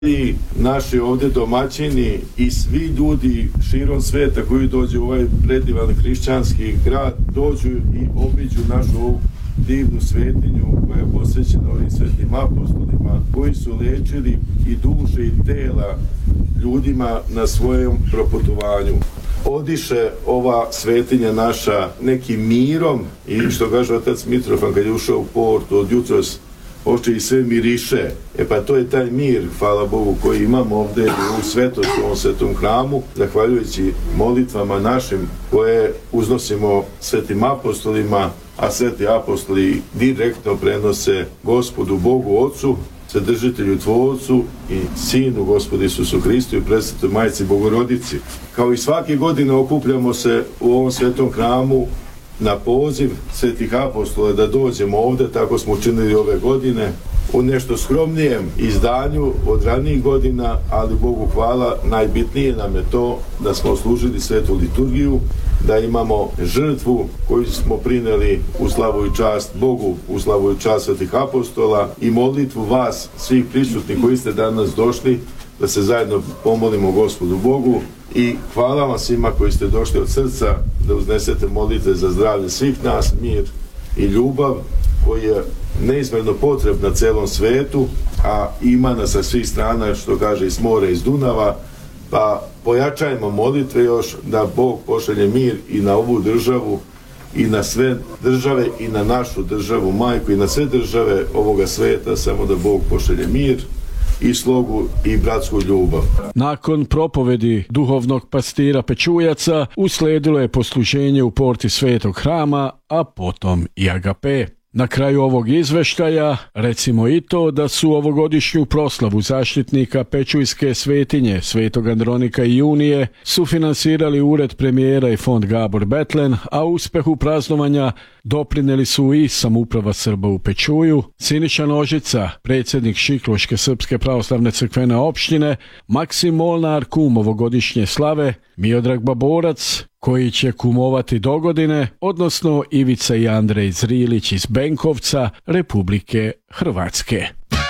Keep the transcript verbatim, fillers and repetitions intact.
I naši ovdje domaćini i svi ljudi širom sveta koji dođu u ovaj predivan hrišćanski grad dođu i obiđu našu ovu divnu svetinju koja je posvećena ovim svetim apostolima koji su lečili i duše i tela ljudima na svojem proputovanju. Odiše ova svetinja naša nekim mirom i što kaže otac Mitrofan kad je ušao u portu od jutros oči i sve miriše. E pa to je taj mir, hvala Bogu, koji imamo ovdje u svetosti, u ovom svetom hramu, zahvaljujući molitvama našim koje uznosimo svetim apostolima, a sveti apostoli direktno prenose Gospodu Bogu Otcu, Vседržitelju Tvorcu i Sinu Gospodu Isusu Hristu i Presvetoj Majci Bogorodici. Kao i svake godine okupljamo se u ovom svetom hramu na poziv svetih apostola da dođemo ovdje, tako smo učinili ove godine, u nešto skromnijem izdanju od ranijih godina, ali Bogu hvala, najbitnije nam je to da smo služili svetu liturgiju, da imamo žrtvu koju smo prineli u slavu i čast Bogu, u slavu i čast svetih apostola i molitvu vas, svih prisutnih koji ste danas došli, da se zajedno pomolimo Gospodu Bogu. I hvala vam svima koji ste došli od srca da uznesete molitve za zdravlje svih nas, mir i ljubav koji je neizmjerno potrebna celom svetu, a ima nas sa svih strana, što kaže iz mora, iz Dunava, pa pojačajmo molitve još da Bog pošalje mir i na ovu državu i na sve države i na našu državu majku i na sve države ovoga sveta, samo da Bog pošalje mir i slogu i bratsku ljubav. Nakon propovedi duhovnog pastira Pečujaca usledilo je posluženje u porti Svetog hrama, a potom i agape. Na kraju ovog izveštaja recimo i to da su ovogodišnju proslavu zaštitnika Pečujske svetinje Svetog Andronika i Junije sufinansirali Ured premijera i Fond Gabor Betlen, a uspehu praznovanja doprineli su i Samouprava Srba u Pečuju, Siniša Nožica, predsjednik Šikloške Srpske pravoslavne crkvene opštine, Maksim Molnar, kum ovogodišnje slave, Miodrag Baborac, koji će kumovati dogodine, odnosno Ivica i Andrej Zrilić iz Benkovca, Republike Hrvatske.